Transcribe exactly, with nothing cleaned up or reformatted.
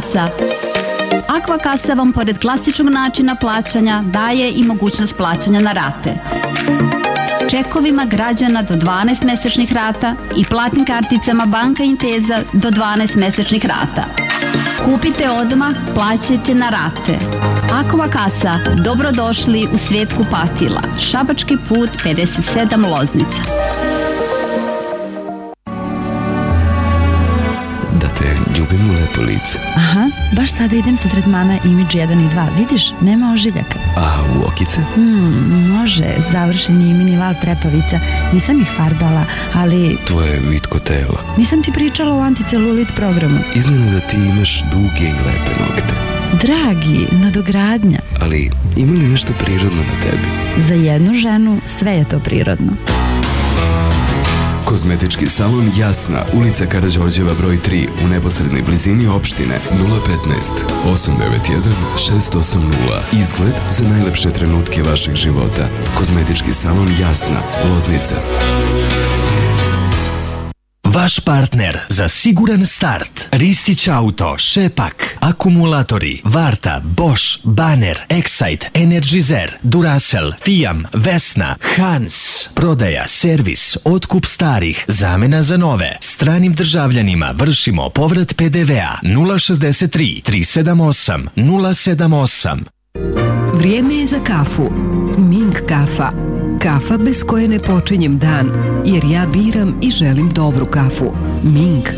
Aquakasa. Aquakasa vam pored klasičnog načina plaćanja daje i mogućnost plaćanja na rate. Čekovima građana do dvanaest mesečnih rata i platnim karticama Banka Inteza do dvanaest mesečnih rata. Kupite odmah, plaćajte na rate. Aquakasa, dobrodošli u svijet kupatila. Šabački put pedeset sedam Loznica. Da te ljubim u lepo lice. Aha, baš sada idem sa tretmana Imidž jedan i dva. Vidiš, nema ožiljaka. A u okice? Hmm, može, završen je i mini val trepavica. Nisam ih farbala, ali... Tvoje vitko telo. Nisam ti pričala o anticelulit programu. Iznenada da ti imaš duge i lepe nokte. Dragi, nadogradnja. Ali ima li nešto prirodno na tebi? Za jednu ženu sve je to prirodno. Kozmetički salon Jasna, ulica Karađorđeva broj tri, u neposrednoj blizini opštine. Nula petnaest osam devet jedan šest osam nula. Izgled za najlepše trenutke vašeg života. Kozmetički salon Jasna, Loznica. Vaš partner za siguran start. Ristić Auto, Šepak, Akumulatori, Varta, Bosch, Banner, Excite, Energizer, Duracell, Fiam, Vesna, Hans. Prodaja, servis, otkup starih, zamena za nove. Stranim državljanima vršimo povrat pe de ve a. nula šezdeset tri tri sedam osam nula sedam osam. Vrijeme je za kafu. Ming kafa. Kafa bez koje ne počinjem dan, jer ja biram i želim dobru kafu. Ming